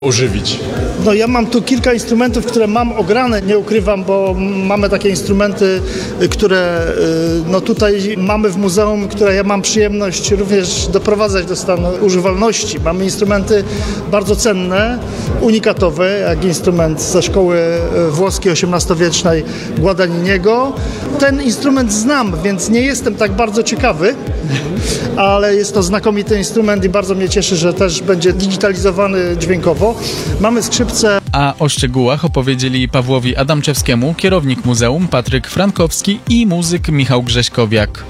Ożywić. No ja mam tu kilka instrumentów, które mam ograne, nie ukrywam, bo mamy takie instrumenty, które no tutaj mamy w muzeum, które ja mam przyjemność również doprowadzać do stanu używalności. Mamy instrumenty bardzo cenne, unikatowe, jak instrument ze szkoły włoskiej XVIII-wiecznej Guadagniniego. Ten instrument znam, więc nie jestem tak bardzo ciekawy, ale jest to znakomity instrument i bardzo mnie cieszy, że też będzie digitalizowany dźwiękowo. Mamy skrzypce. A o szczegółach opowiedzieli Pawłowi Adamczewskiemu kierownik muzeum Patryk Frankowski i muzyk Michał Grześkowiak.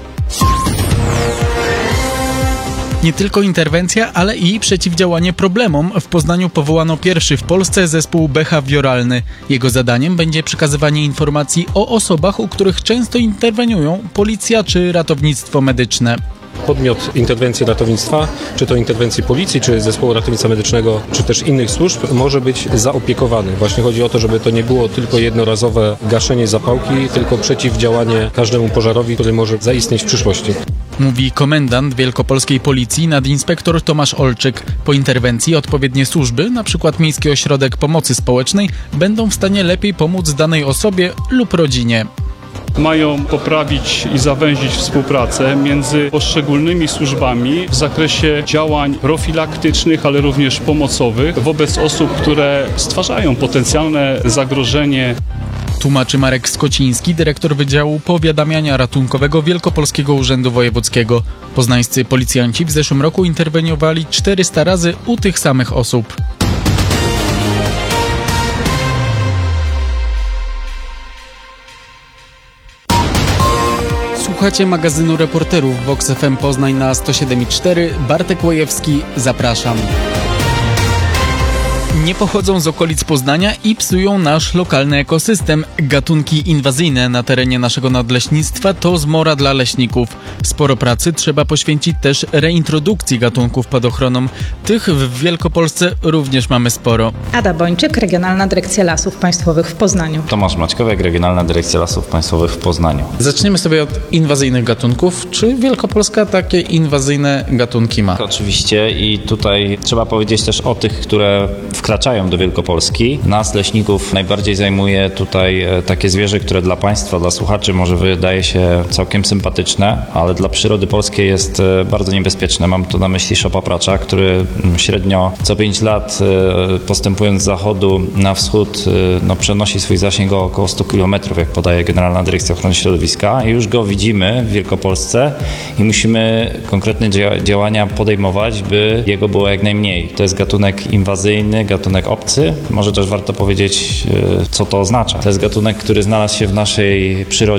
Nie tylko interwencja, ale i przeciwdziałanie problemom. W Poznaniu powołano pierwszy w Polsce zespół behawioralny. Jego zadaniem będzie przekazywanie informacji o osobach, u których często interweniują policja czy ratownictwo medyczne. Podmiot interwencji ratownictwa, czy to interwencji policji, czy zespołu ratownictwa medycznego, czy też innych służb może być zaopiekowany. Właśnie chodzi o to, żeby to nie było tylko jednorazowe gaszenie zapałki, tylko przeciwdziałanie każdemu pożarowi, który może zaistnieć w przyszłości. Mówi komendant wielkopolskiej policji nadinspektor Tomasz Olczyk. Po interwencji odpowiednie służby, np. Miejski Ośrodek Pomocy Społecznej, będą w stanie lepiej pomóc danej osobie lub rodzinie. Mają poprawić i zawęzić współpracę między poszczególnymi służbami w zakresie działań profilaktycznych, ale również pomocowych wobec osób, które stwarzają potencjalne zagrożenie. Tłumaczy Marek Skociński, dyrektor Wydziału Powiadamiania Ratunkowego Wielkopolskiego Urzędu Wojewódzkiego. Poznańscy policjanci w zeszłym roku interweniowali 400 razy u tych samych osób. Słuchacie magazynu Reporterów Vox FM Poznań na 107,4. Bartek Łojewski, zapraszam. Nie pochodzą z okolic Poznania i psują nasz lokalny ekosystem. Gatunki inwazyjne na terenie naszego nadleśnictwa to zmora dla leśników. Sporo pracy trzeba poświęcić też reintrodukcji gatunków pod ochroną. Tych w Wielkopolsce również mamy sporo. Ada Bończyk, Regionalna Dyrekcja Lasów Państwowych w Poznaniu. Tomasz Maćkowiak, Regionalna Dyrekcja Lasów Państwowych w Poznaniu. Zaczniemy sobie od inwazyjnych gatunków. Czy Wielkopolska takie inwazyjne gatunki ma? Oczywiście i tutaj trzeba powiedzieć też o tych, które wkraczają do Wielkopolski. Nas, leśników, najbardziej zajmuje tutaj takie zwierzę, które dla Państwa, dla słuchaczy może wydaje się całkiem sympatyczne, ale dla przyrody polskiej jest bardzo niebezpieczne. Mam tu na myśli szopapracza, który średnio co 5 lat postępując z zachodu na wschód przenosi swój zasięg o około 100 km, jak podaje Generalna Dyrekcja Ochrony Środowiska. I już go widzimy w Wielkopolsce i musimy konkretne działania podejmować, by jego było jak najmniej. To jest gatunek inwazyjny, gatunek obcy. Może też warto powiedzieć, co to oznacza. To jest gatunek, który znalazł się w naszej przyrodzie